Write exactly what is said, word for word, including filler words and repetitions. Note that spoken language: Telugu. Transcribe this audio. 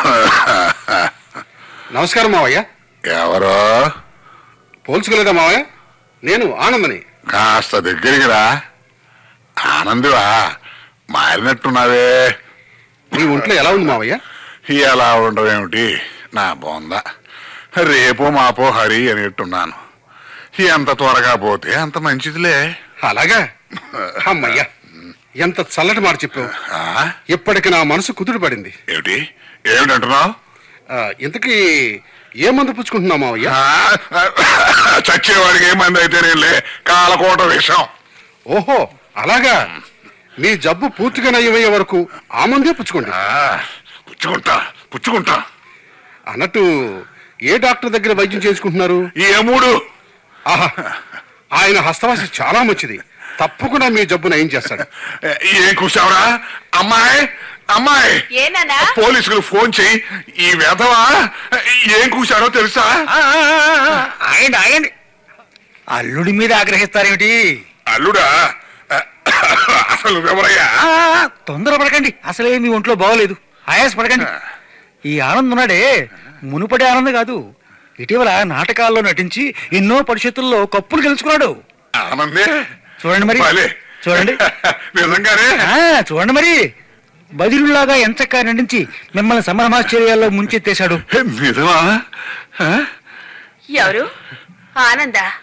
నమస్కారం మావయ్య. ఎవరో పోల్చుకోలేదా మావయ్య? నేను ఆనందని. కాస్త దగ్గరికి రా. ఆనందివా? మారినట్టున్నావే. నీ ఒంట్లో ఎలా ఉంది మావయ్య? ఎలా ఉండవేమిటి, నా బోందా. రేపో మాపో హరి అనేట్టున్నాను. ఎంత త్వరగా పోతే అంత మంచిదిలే. అలాగా? అమ్మయ్యా, ఎంత చల్లటి మాట చెప్పావు. ఇప్పటికి నా మనసు కుదురు పడింది. ఏమిటి ఏమిటంటున్నావు? ఇంతకీ ఏ మందు పుచ్చుకుంటున్నావు మావయ్య? చచ్చేవాడికి ఏ మంది అయితేనేలే, కాలకోట విషం. ఓహో అలాగా. మీ జబ్బు పూర్తిగా నయ్యమయ్యే వరకు ఆ మందే పుచ్చుకోండి. పుచ్చుకుంటా పుచ్చుకుంటా. అన్నట్టు ఏ డాక్టర్ దగ్గర వైద్యం చేసుకుంటున్నారు? ఏ మూడు. ఆహా, ఆయన హస్తవాసి చాలా మంచిది. తప్పకుండా మీ జబ్బు నయం చేస్తాడు. ఏం కూర్చావురా అమ్మాయి? అమ్మాయి, పోలీసులు ఫోన్ చెయ్యి. ఈ వెధవా ఏం కూర్చాడో తెలుసా? ఆగండి ఆగండి. అల్లుడి మీద ఆగ్రహిస్తారేమిటి? అల్లుడా? అసలు ఎవరయ్యా? తొందరపడకండి, అసలే మీ ఒంట్లో బాగోలేదు. ఆయాస పడకండి. ఈ ఆనంద్ ఉన్నాడే, మునుపటి ఆనంద్ కాదు. ఇటీవల నాటకాల్లో నటించి ఎన్నో పరిషత్తుల్లో కప్పులు గెలుచుకున్నాడు. ఆనందే? చూడండి మరి, చూడండి. నిజంగానే చూడండి మరి. బదిరులాగా ఎంచక్కా నటించి మిమ్మల్ని సంభ్రమాశ్చర్యాల్లో ముంచెత్తేశాడు. నిజమా? ఎవరు? ఆనందా?